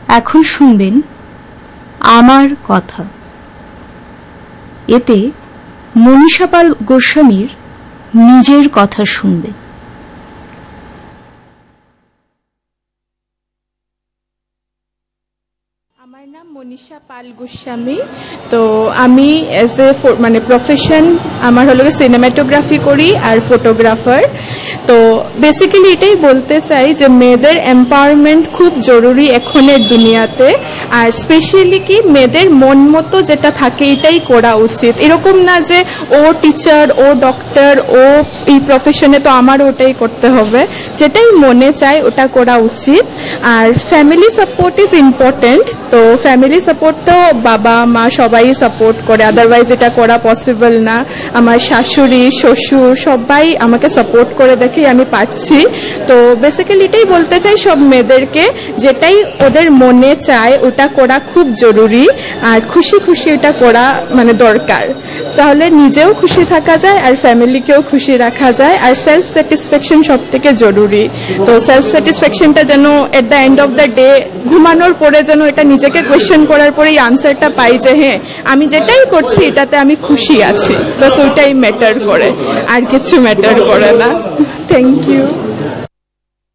এখন শুনবেন আমার কথা। এতে মনীষা পাল গোস্বামীর নিজের কথা শুনবেন। আমার নাম মনীষা পাল গোস্বামী। তো আমি এজ এ মানে প্রফেশন আমার হলো সিনেমাটোগ্রাফি করি আর ফটোগ্রাফার। তো বেসিক্যালি এটাই বলতে চাই যে মেয়েদের এম্পাওয়ারমেন্ট খুব জরুরি এখনের দুনিয়াতে। আর স্পেশালি কি মেয়েদের মন মতো যেটা থাকে এটাই করা উচিত। এরকম না যে ও টিচার, ও ডক্টর, ও এই প্রফেশনে তো আমার ওটাই করতে হবে। যেটাই মনে চায় ওটা করা উচিত। আর ফ্যামিলি সাপোর্ট ইজ ইম্পর্টেন্ট। তো ফ্যামিলি সাপোর্ট তো বাবা মা সবাই সাপোর্ট করে, আদারওয়াইজ এটা করা পসিবল না। আমার শাশুড়ি শ্বশুর সবাই আমাকে সাপোর্ট করে দেখে আমি পারছি। তো বেসিক্যালি এটাই বলতে চাই সব মেয়েদেরকে, যেটাই ওদের মনে চায় ওটা করা খুব জরুরি। আর খুশি খুশি এটা করা মানে দরকার। তাহলে নিজেও খুশি থাকা যায় আর ফ্যামিলিকেও খুশি রাখা যায়। আর সেলফ স্যাটিসফ্যাকশন সব থেকে জরুরি। তো সেলফ স্যাটিসফ্যাকশনটা যেন at the end of the day ঘুমানোর পরে যেন এটা নিজেকে কোয়েশ্চেন করার পরে এই আনসারটা পাই যে হ্যাঁ আমি যেটাই করছি এটাতে আমি খুশি আছি, বাস ওইটাই ম্যাটার করে, আর কিছু ম্যাটার করে না। Thank you.